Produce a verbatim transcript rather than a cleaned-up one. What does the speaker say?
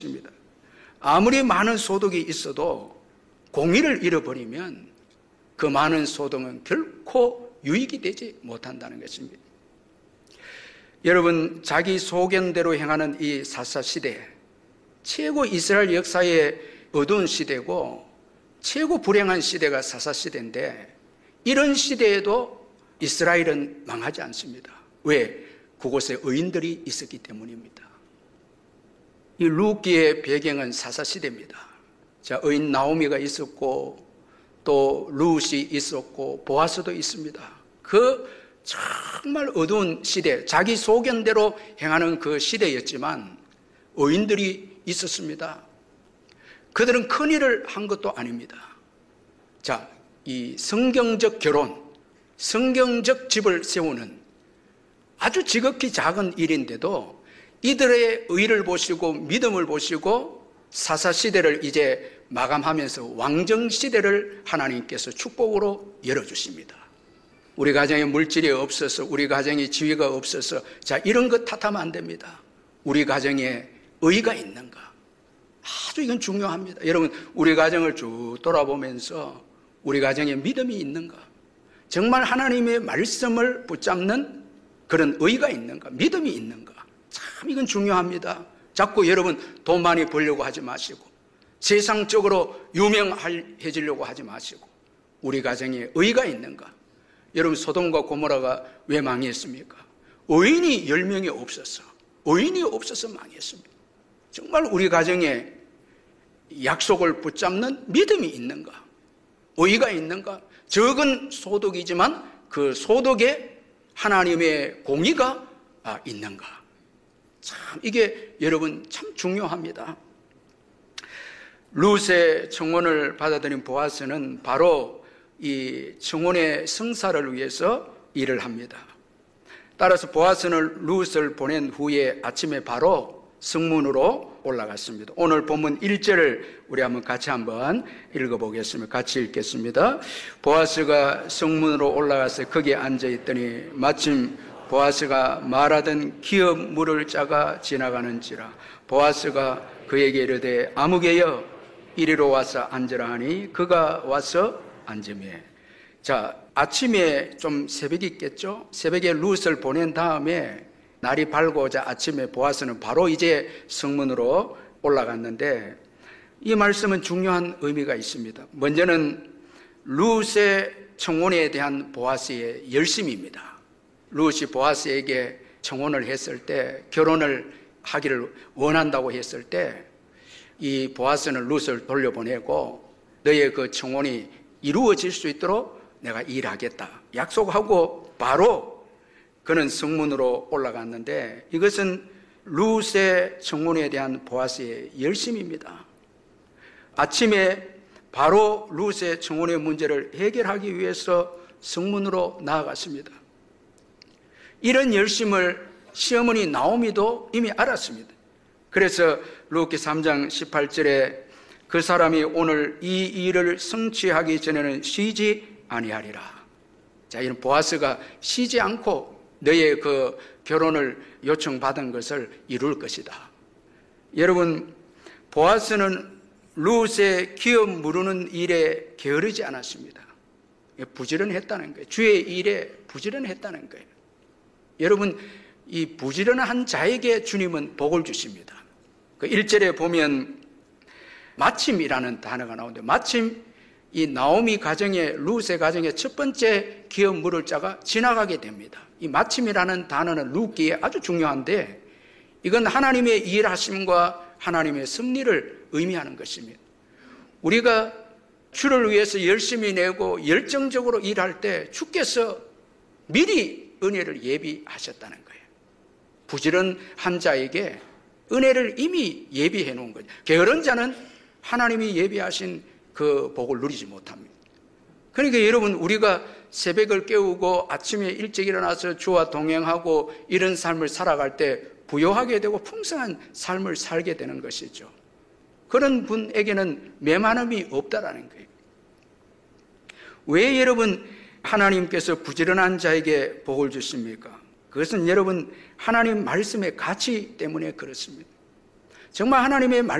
아무리 많은 소득이 있어도 공의를 잃어버리면 그 많은 소득은 결코 유익이 되지 못한다는 것입니다. 여러분, 자기 소견대로 행하는 이 사사시대, 최고 이스라엘 역사의 어두운 시대고 최고 불행한 시대가 사사시대인데, 이런 시대에도 이스라엘은 망하지 않습니다. 왜? 그곳에 의인들이 있었기 때문입니다. 이 룻기의 배경은 사사시대입니다. 자, 의인 나오미가 있었고 또 룻이 있었고 보아스도 있습니다. 그 정말 어두운 시대, 자기 소견대로 행하는 그 시대였지만 의인들이 있었습니다. 그들은 큰일을 한 것도 아닙니다. 자, 이 성경적 결혼, 성경적 집을 세우는 아주 지극히 작은 일인데도 이들의 의를 보시고 믿음을 보시고 사사시대를 이제 마감하면서 왕정시대를 하나님께서 축복으로 열어주십니다. 우리 가정에 물질이 없어서, 우리 가정에 지위가 없어서, 자, 이런 것 탓하면 안 됩니다. 우리 가정에 의가 있는가? 아주 이건 중요합니다. 여러분, 우리 가정을 쭉 돌아보면서 우리 가정에 믿음이 있는가? 정말 하나님의 말씀을 붙잡는 그런 의가 있는가? 믿음이 있는가? 참 이건 중요합니다. 자꾸 여러분 돈 많이 벌려고 하지 마시고 세상적으로 유명해지려고 하지 마시고 우리 가정에 의가 있는가? 여러분, 소돔과 고모라가 왜 망했습니까? 의인이 열 명이 없어서, 의인이 없어서 망했습니다. 정말 우리 가정에 약속을 붙잡는 믿음이 있는가? 의가 있는가? 적은 소득이지만 그 소득에 하나님의 공의가 있는가? 참 이게 여러분 참 중요합니다. 룻의 청혼을 받아들인 보아스는 바로 이 청혼의 성사를 위해서 일을 합니다. 따라서 보아스는 룻을 보낸 후에 아침에 바로 성문으로 올라갔습니다. 오늘 본문 일 절을 우리 한번 같이 한번 읽어보겠습니다. 같이 읽겠습니다. 보아스가 성문으로 올라가서 거기에 앉아있더니 마침 보아스가 말하던 기업 물을 짜가 지나가는지라. 보아스가 그에게 이르되 아무개여 이리로 와서 앉으라 하니 그가 와서 앉으매. 자, 아침에 좀 새벽이 있겠죠? 새벽에 룻을 보낸 다음에 날이 밝고자 아침에 보아스는 바로 이제 성문으로 올라갔는데, 이 말씀은 중요한 의미가 있습니다. 먼저는 룻의 청혼에 대한 보아스의 열심입니다. 룻이 보아스에게 청혼을 했을 때, 결혼을 하기를 원한다고 했을 때, 이 보아스는 룻을 돌려보내고 너의 그 청혼이 이루어질 수 있도록 내가 일하겠다 약속하고 바로 그는 성문으로 올라갔는데, 이것은 룻의 청혼에 대한 보아스의 열심입니다. 아침에 바로 룻의 청혼의 문제를 해결하기 위해서 성문으로 나아갔습니다. 이런 열심을 시어머니 나오미도 이미 알았습니다. 그래서 룻기 삼 장 십팔 절에 그 사람이 오늘 이 일을 성취하기 전에는 쉬지 아니하리라. 자, 이런 보아스가 쉬지 않고 너의 그 결혼을 요청받은 것을 이룰 것이다. 여러분, 보아스는 룻의 기업 무르는 일에 게으르지 않았습니다. 부지런했다는 거예요. 주의 일에 부지런했다는 거예요. 여러분, 이 부지런한 자에게 주님은 복을 주십니다. 그 일 절에 보면 마침이라는 단어가 나오는데, 마침 이 나오미 가정에, 룻의 가정에 첫 번째 기업 물을 자가 지나가게 됩니다. 이 마침이라는 단어는 룻기에 아주 중요한데, 이건 하나님의 일하심과 하나님의 섭리를 의미하는 것입니다. 우리가 주를 위해서 열심히 내고 열정적으로 일할 때 주께서 미리 은혜를 예비하셨다는 거예요. 부지런한 자에게 은혜를 이미 예비해 놓은 거죠. 게으른 자는 하나님이 예비하신 그 복을 누리지 못합니다. 그러니까 여러분, 우리가 새벽을 깨우고 아침에 일찍 일어나서 주와 동행하고 이런 삶을 살아갈 때 부요하게 되고 풍성한 삶을 살게 되는 것이죠. 그런 분에게는 메마름이 없다라는 거예요. 왜 여러분 하나님께서 부지런한 자에게 복을 주십니까? 그것은 여러분 하나님 말씀의 가치 때문에 그렇습니다. 정말 하나님의 말